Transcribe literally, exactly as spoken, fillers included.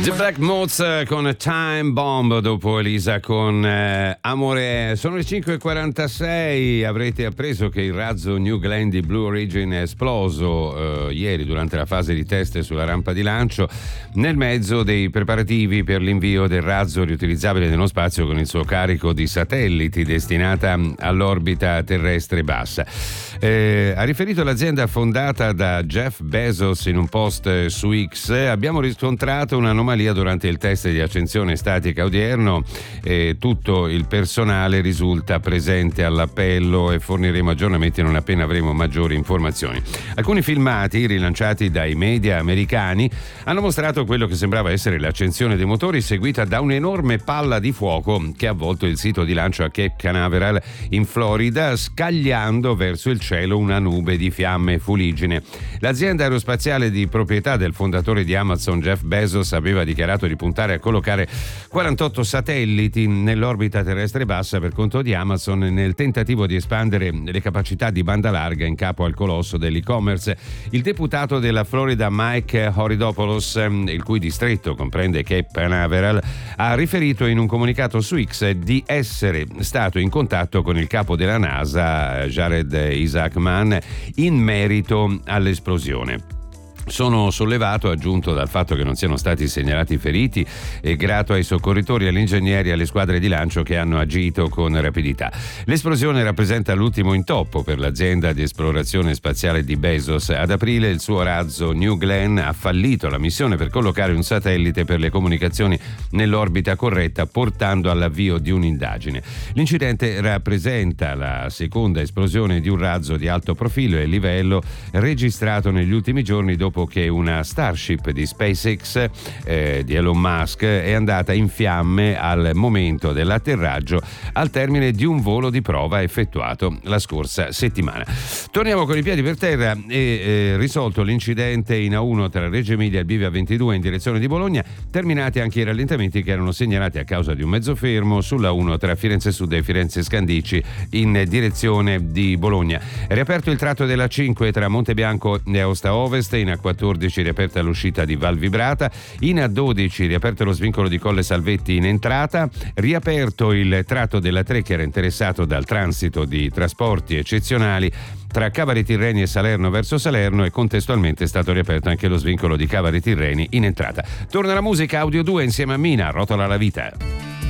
The Black Moths con Time Bomb, dopo Elisa con eh, Amore. Sono le cinque e quarantasei. Avrete appreso che il razzo New Glenn di Blue Origin è esploso eh, ieri durante la fase di test sulla rampa di lancio, nel mezzo dei preparativi per l'invio del razzo riutilizzabile nello spazio con il suo carico di satelliti destinata all'orbita terrestre bassa. Eh, ha riferito l'azienda fondata da Jeff Bezos in un post su X: abbiamo riscontrato un'anomalia durante il test di accensione statica odierno e tutto il personale risulta presente all'appello e forniremo aggiornamenti non appena avremo maggiori informazioni. Alcuni filmati rilanciati dai media americani hanno mostrato quello che sembrava essere l'accensione dei motori seguita da un'enorme palla di fuoco che ha avvolto il sito di lancio a Cape Canaveral in Florida, scagliando verso il cielo una nube di fiamme fuliggine. L'azienda aerospaziale di proprietà del fondatore di Amazon, Jeff Bezos, aveva dichiarato di puntare a collocare quarantotto satelliti nell'orbita terrestre bassa per conto di Amazon nel tentativo di espandere le capacità di banda larga in capo al colosso dell'e-commerce. Il deputato della Florida Mike Horidopoulos, il cui distretto comprende Cape Canaveral, ha riferito in un comunicato su X di essere stato in contatto con il capo della NASA, Jared Isaacman, in merito all'esplosione. Sono sollevato, aggiunto, dal fatto che non siano stati segnalati feriti e grato ai soccorritori, agli ingegneri e alle squadre di lancio che hanno agito con rapidità. L'esplosione rappresenta l'ultimo intoppo per l'azienda di esplorazione spaziale di Bezos. Ad aprile il suo razzo New Glenn ha fallito la missione per collocare un satellite per le comunicazioni nell'orbita corretta, portando all'avvio di un'indagine. L'incidente rappresenta la seconda esplosione di un razzo di alto profilo e livello registrato negli ultimi giorni, dopo che una Starship di SpaceX eh, di Elon Musk è andata in fiamme al momento dell'atterraggio al termine di un volo di prova effettuato la scorsa settimana. Torniamo con i piedi per terra e eh, risolto l'incidente in A uno tra Reggio Emilia e il Bivio A ventidue in direzione di Bologna, terminati anche i rallentamenti che erano segnalati a causa di un mezzo fermo sulla uno tra Firenze Sud e Firenze Scandicci in direzione di Bologna. È riaperto il tratto della cinque tra Montebianco e Aosta Ovest, in A quattordici riaperta l'uscita di Val Vibrata, in A dodici riaperto lo svincolo di Colle Salvetti in entrata, riaperto il tratto della tre che era interessato dal transito di trasporti eccezionali tra Cavari Tirreni e Salerno verso Salerno, e contestualmente è stato riaperto anche lo svincolo di Cavari Tirreni in entrata. Torna la musica, Audio due insieme a Mina, Rotola la vita.